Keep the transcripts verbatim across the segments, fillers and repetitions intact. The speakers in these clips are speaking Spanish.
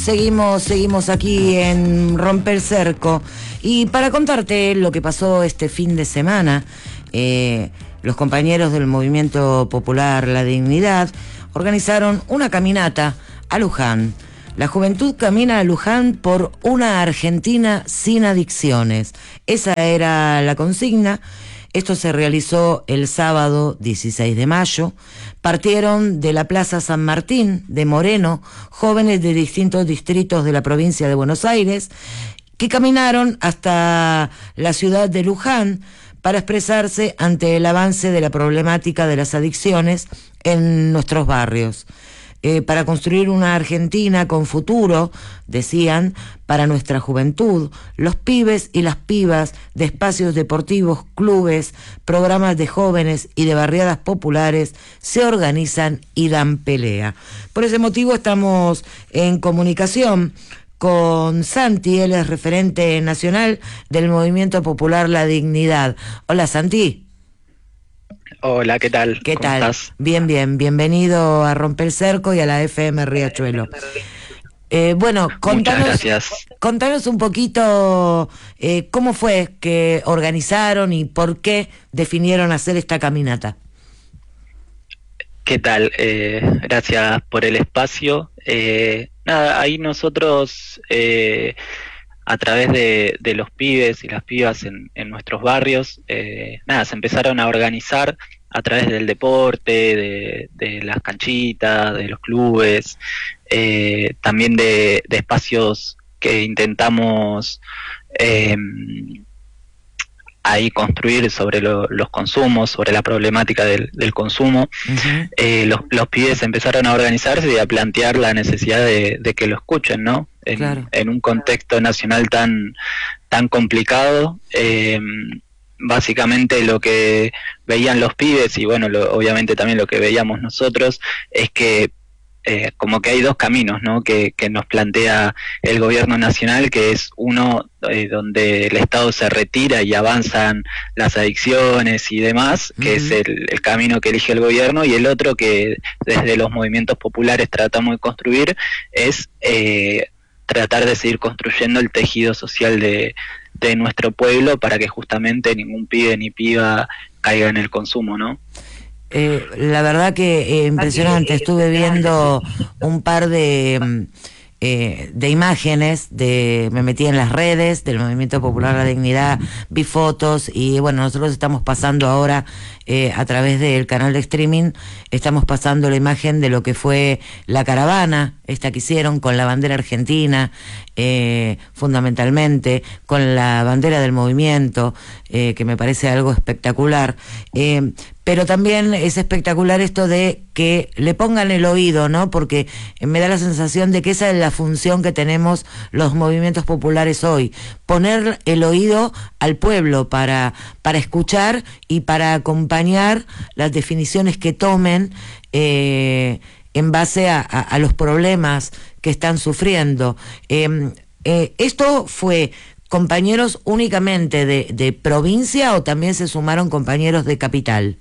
seguimos, seguimos aquí en Romper Cerco. Y para contarte lo que pasó este fin de semana, eh, los compañeros del Movimiento Popular La Dignidad organizaron una caminata a Luján. La juventud camina a Luján por una Argentina sin adicciones. Esa era la consigna. Esto se realizó el sábado dieciséis de mayo. Partieron de la Plaza San Martín de Moreno jóvenes de distintos distritos de la provincia de Buenos Aires que caminaron hasta la ciudad de Luján para expresarse ante el avance de la problemática de las adicciones en nuestros barrios. Eh, para construir una Argentina con futuro, decían, para nuestra juventud, los pibes y las pibas de espacios deportivos, clubes, programas de jóvenes y de barriadas populares se organizan y dan pelea. Por ese motivo estamos en comunicación con Santi, él es referente nacional del Movimiento Popular La Dignidad. Hola, Santi. Hola, ¿qué tal? ¿Qué ¿Cómo tal? estás? Bien, bien. Bienvenido a Romper Cerco y a la F M Riachuelo. Eh, bueno, contanos, Muchas gracias. contanos un poquito eh, cómo fue que organizaron y por qué definieron hacer esta caminata. ¿Qué tal? Eh, gracias por el espacio. Eh, nada, ahí nosotros, eh, a través de, de los pibes y las pibas en, en nuestros barrios, eh, nada, se empezaron a organizar a través del deporte, de, de las canchitas, de los clubes, eh, también de, de espacios que intentamos eh, ahí construir sobre lo, los consumos, sobre la problemática del, del consumo. Uh-huh. eh, los, los pibes empezaron a organizarse y a plantear la necesidad de, de que lo escuchen, ¿no? En, claro. en un contexto nacional tan, tan complicado. Eh, básicamente lo que veían los pibes y bueno, lo, obviamente también lo que veíamos nosotros es que Eh, como que hay dos caminos, ¿no? que, que nos plantea el gobierno nacional, que es uno eh, donde el Estado se retira y avanzan las adicciones y demás, uh-huh. que es el, el camino que elige el gobierno, y el otro que desde los movimientos populares tratamos de construir es eh, tratar de seguir construyendo el tejido social de, de nuestro pueblo para que justamente ningún pibe ni piba caiga en el consumo, ¿no? Eh, la verdad que eh, impresionante, estuve viendo un par de eh, de imágenes, de me metí en las redes del Movimiento Popular La Dignidad, vi fotos y bueno, nosotros estamos pasando ahora eh, a través del canal de streaming, estamos pasando la imagen de lo que fue la caravana, esta que hicieron con la bandera argentina, eh, fundamentalmente, con la bandera del movimiento, eh, que me parece algo espectacular. Eh, Pero también es espectacular esto de que le pongan el oído, ¿no? Porque me da la sensación de que esa es la función que tenemos los movimientos populares hoy. Poner el oído al pueblo para, para escuchar y para acompañar las definiciones que tomen eh, en base a, a, a los problemas que están sufriendo. Eh, eh, esto fue compañeros únicamente de, de provincia o también se sumaron compañeros de capital.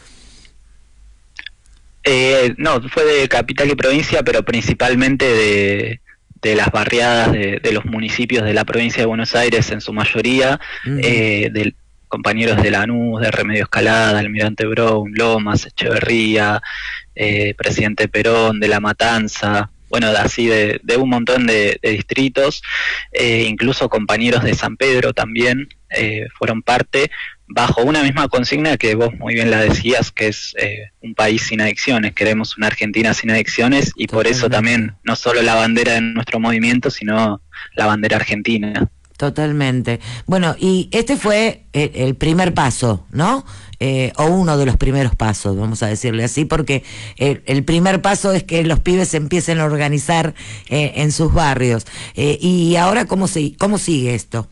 Eh, no, fue de capital y provincia, pero principalmente de, de las barriadas de, de los municipios de la provincia de Buenos Aires en su mayoría, uh-huh. eh, de compañeros de Lanús, de Remedio Escalada, Almirante Brown, Lomas, Echeverría, eh, Presidente Perón, de La Matanza, bueno, así de, de un montón de, de distritos, eh, incluso compañeros de San Pedro también eh, fueron parte, bajo una misma consigna que vos muy bien la decías, que es eh, un país sin adicciones, queremos una Argentina sin adicciones, y Totalmente. Por eso también no solo la bandera de nuestro movimiento, sino la bandera argentina. Totalmente. Bueno, y este fue el, el primer paso, ¿no? Eh, o uno de los primeros pasos, vamos a decirle así, porque el, el primer paso es que los pibes empiecen a organizar eh, en sus barrios. Eh, y ahora, ¿cómo, se, cómo sigue esto?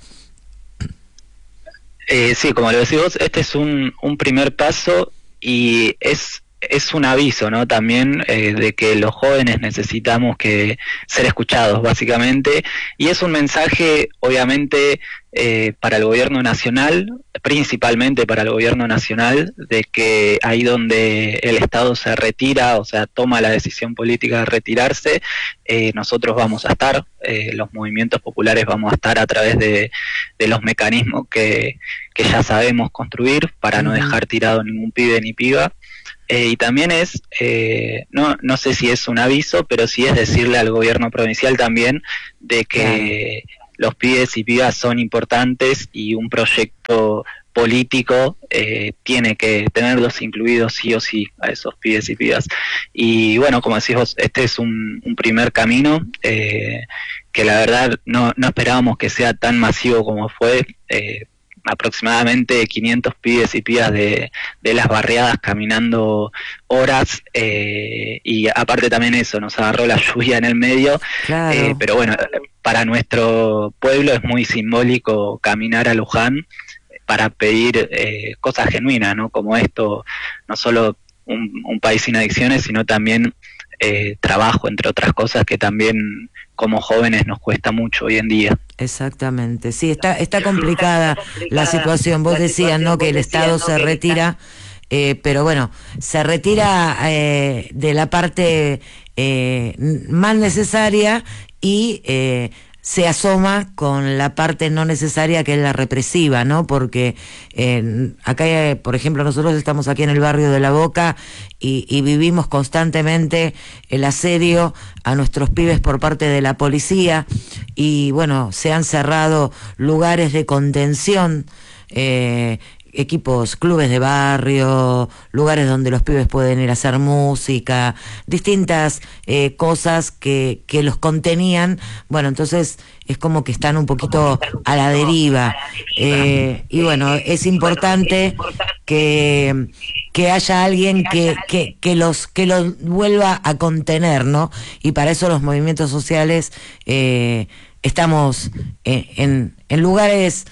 Eh, sí, como lo decís vos, este es un, un primer paso y es, es un aviso, ¿no? También eh, de que los jóvenes necesitamos que ser escuchados, básicamente, y es un mensaje, obviamente, eh, para el gobierno nacional, principalmente para el gobierno nacional, de que ahí donde el Estado se retira, o sea, toma la decisión política de retirarse, eh, nosotros vamos a estar, eh, los movimientos populares vamos a estar a través de, de los mecanismos que, que ya sabemos construir para uh-huh. no dejar tirado ningún pibe ni piba. Eh, y también es, eh, no, no sé si es un aviso, pero sí es decirle al gobierno provincial también de que claro. los pibes y pibas son importantes y un proyecto político eh, tiene que tenerlos incluidos sí o sí a esos pibes y pibas. Y bueno, como decís vos, este es un, un primer camino eh, que la verdad no, no esperábamos que sea tan masivo como fue. Eh, aproximadamente quinientos pibes y pibas de, de las barriadas caminando horas eh, y aparte también eso, nos agarró la lluvia en el medio, claro. eh, pero bueno, para nuestro pueblo es muy simbólico caminar a Luján para pedir eh, cosas genuinas, ¿no? Como esto, no solo un, un país sin adicciones, sino también eh, trabajo, entre otras cosas que también como jóvenes nos cuesta mucho hoy en día. Exactamente, sí, está está complicada la situación. Vos decías, ¿no?, que el Estado se retira, eh, pero bueno, se retira eh, de la parte eh, más necesaria y eh, se asoma con la parte no necesaria, que es la represiva, ¿no? Porque eh, acá, eh, por ejemplo, nosotros estamos aquí en el barrio de La Boca y, y vivimos constantemente el asedio a nuestros pibes por parte de la policía y, bueno, se han cerrado lugares de contención, eh, equipos, clubes de barrio, lugares donde los pibes pueden ir a hacer música, distintas eh, cosas que, que los contenían. Bueno, entonces es como que están un poquito a la deriva. Eh, y bueno, es importante que, que haya alguien que, que, que los que los vuelva a contener, ¿no? Y para eso los movimientos sociales eh, estamos en, en, en lugares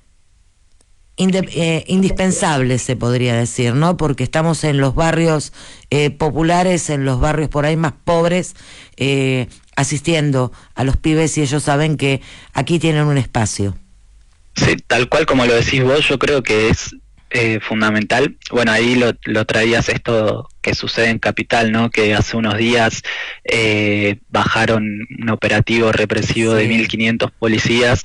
Inde, eh, indispensables, se podría decir, ¿no? Porque estamos en los barrios eh, populares, en los barrios por ahí más pobres, eh, asistiendo a los pibes y ellos saben que aquí tienen un espacio. Sí, tal cual como lo decís vos, yo creo que es eh, fundamental. Bueno, ahí lo, lo traías esto que sucede en Capital, ¿no? Que hace unos días eh, bajaron un operativo represivo sí. de mil quinientos policías,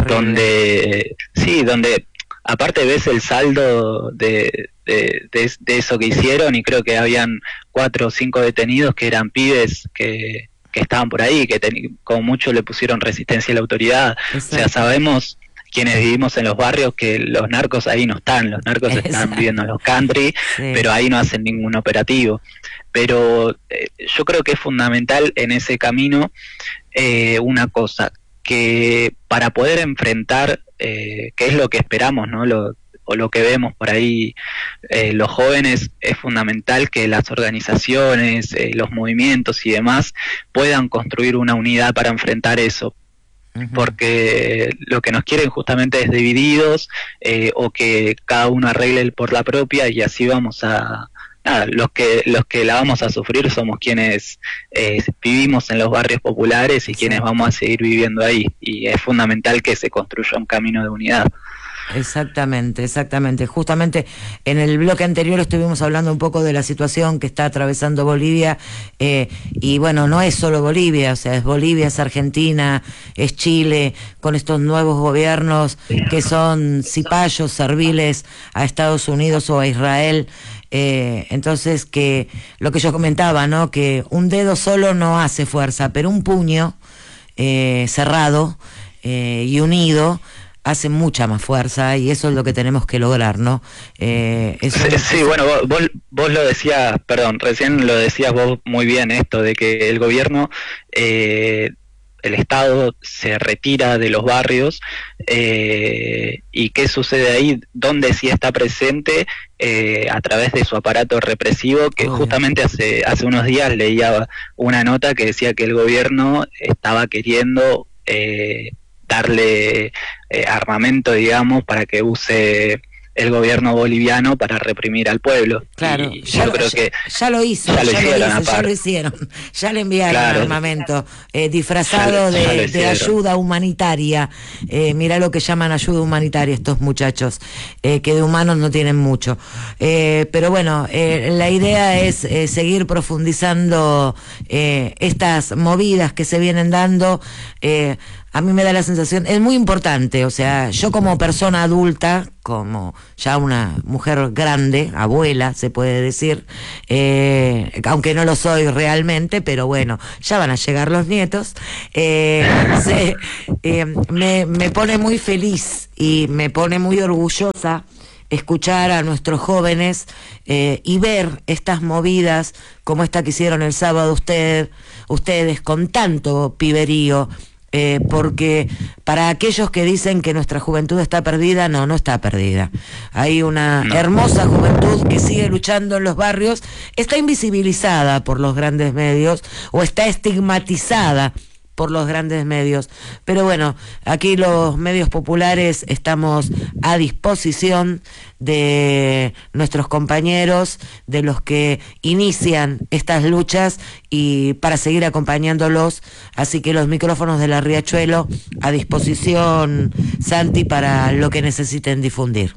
donde, sí, donde aparte ves el saldo de, de, de, de eso que hicieron y creo que habían cuatro o cinco detenidos que eran pibes que, que estaban por ahí, que ten, como mucho le pusieron resistencia a la autoridad. Exacto. O sea, sabemos quienes vivimos en los barrios que los narcos ahí no están, los narcos Exacto. están viviendo en los country, sí. pero ahí no hacen ningún operativo. Pero eh, yo creo que es fundamental en ese camino eh, una cosa, que para poder enfrentar eh, qué es lo que esperamos, ¿no? Lo, o lo que vemos por ahí eh, los jóvenes, es fundamental que las organizaciones, eh, los movimientos y demás puedan construir una unidad para enfrentar eso, uh-huh. porque lo que nos quieren justamente es divididos eh, o que cada uno arregle por la propia y así vamos a... Nada, los que los que la vamos a sufrir somos quienes eh, vivimos en los barrios populares y Exacto. quienes vamos a seguir viviendo ahí, y es fundamental que se construya un camino de unidad. Exactamente, exactamente. Justamente en el bloque anterior estuvimos hablando un poco de la situación que está atravesando Bolivia, eh, y bueno, no es solo Bolivia, o sea, es Bolivia, es Argentina, es Chile, con estos nuevos gobiernos que son cipayos, serviles a Estados Unidos o a Israel. Eh, entonces, que lo que yo comentaba, ¿no? Que un dedo solo no hace fuerza, pero un puño eh, cerrado eh, y unido hace mucha más fuerza, y eso es lo que tenemos que lograr, ¿no? Eh, eso sí, es... sí, bueno, vos, vos, vos lo decías, perdón, recién lo decías vos muy bien, esto de que el gobierno... Eh, el Estado se retira de los barrios, eh, y qué sucede ahí, donde sí está presente eh, a través de su aparato represivo, que oh, justamente hace, hace unos días leía una nota que decía que el gobierno estaba queriendo eh, darle eh, armamento, digamos, para que use el gobierno boliviano para reprimir al pueblo. Claro, y ya, yo creo ya, que ya lo hizo, ya lo, ya hicieron, lo, hizo, ya lo hicieron, ya le enviaron claro, armamento eh, disfrazado ya, ya de, de ayuda humanitaria. Eh, mirá lo que llaman ayuda humanitaria estos muchachos, eh, que de humanos no tienen mucho. Eh, pero bueno, eh, la idea es eh, seguir profundizando eh, estas movidas que se vienen dando. Eh, A mí me da la sensación, es muy importante, o sea, yo como persona adulta, como ya una mujer grande, abuela, se puede decir, eh, aunque no lo soy realmente, pero bueno, ya van a llegar los nietos, eh, se, eh, me, me pone muy feliz y me pone muy orgullosa escuchar a nuestros jóvenes eh, y ver estas movidas como esta que hicieron el sábado usted, ustedes con tanto piberío. Eh, porque para aquellos que dicen que nuestra juventud está perdida, no, no está perdida. Hay una no. hermosa juventud que sigue luchando en los barrios, está invisibilizada por los grandes medios o está estigmatizada por los grandes medios, pero bueno, aquí los medios populares estamos a disposición de nuestros compañeros, de los que inician estas luchas y para seguir acompañándolos, así que los micrófonos de la Riachuelo a disposición, Santi, para lo que necesiten difundir.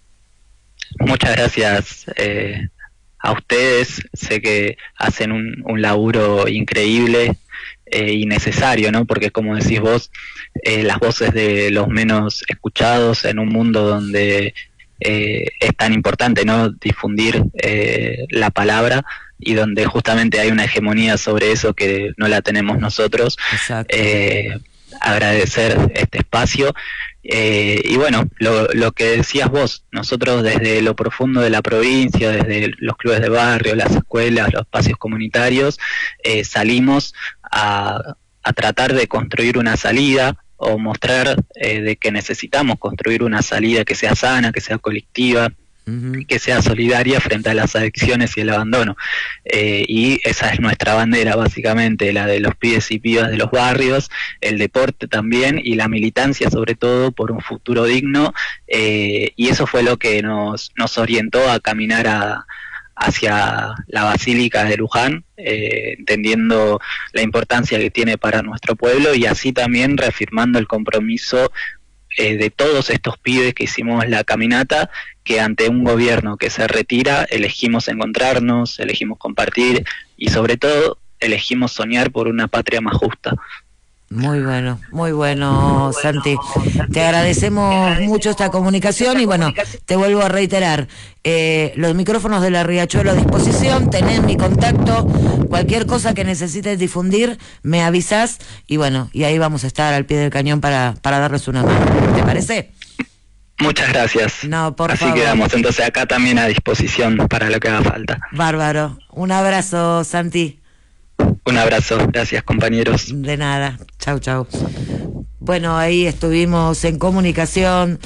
Muchas gracias eh, a ustedes, sé que hacen un, un laburo increíble Eh, y necesario, ¿no? Porque como decís vos, eh, las voces de los menos escuchados en un mundo donde eh, es tan importante, ¿no? Difundir eh, la palabra y donde justamente hay una hegemonía sobre eso que no la tenemos nosotros. Eh, agradecer este espacio. Eh, y bueno, lo, lo que decías vos, nosotros desde lo profundo de la provincia, desde los clubes de barrio, las escuelas, los espacios comunitarios, eh, salimos a, a tratar de construir una salida o mostrar eh, de que necesitamos construir una salida que sea sana, que sea colectiva, uh-huh. que sea solidaria frente a las adicciones y el abandono. Eh, y esa es nuestra bandera, básicamente, la de los pibes y pibas de los barrios, el deporte también y la militancia, sobre todo, por un futuro digno. Eh, y eso fue lo que nos, nos orientó a caminar a hacia la Basílica de Luján, eh, entendiendo la importancia que tiene para nuestro pueblo y así también reafirmando el compromiso eh, de todos estos pibes que hicimos la caminata, que ante un gobierno que se retira elegimos encontrarnos, elegimos compartir y sobre todo elegimos soñar por una patria más justa. Muy bueno, muy bueno, Santi. Te agradecemos mucho esta comunicación y bueno, te vuelvo a reiterar, eh, los micrófonos de la Riachuelo a disposición, tenés mi contacto, cualquier cosa que necesites difundir, me avisás y bueno, y ahí vamos a estar al pie del cañón para, para darles una mano. ¿Te parece? Muchas gracias. No, por Así favor. quedamos entonces acá también a disposición para lo que haga falta. Bárbaro. Un abrazo, Santi. Un abrazo, gracias compañeros. De nada, chau chau. Bueno, ahí estuvimos en comunicación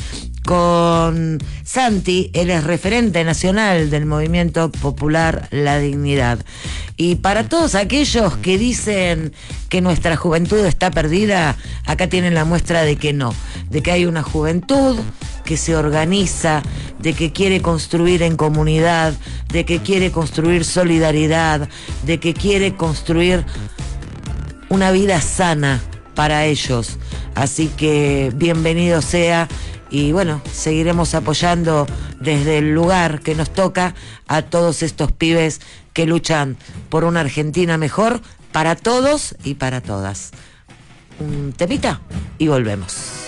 con Santi, él es referente nacional del Movimiento Popular La Dignidad. Y para todos aquellos que dicen que nuestra juventud está perdida, acá tienen la muestra de que no, de que hay una juventud que se organiza, de que quiere construir en comunidad, de que quiere construir solidaridad, de que quiere construir una vida sana para ellos. Así que bienvenido sea y bueno, seguiremos apoyando desde el lugar que nos toca a todos estos pibes que luchan por una Argentina mejor para todos y para todas. Un temita y volvemos.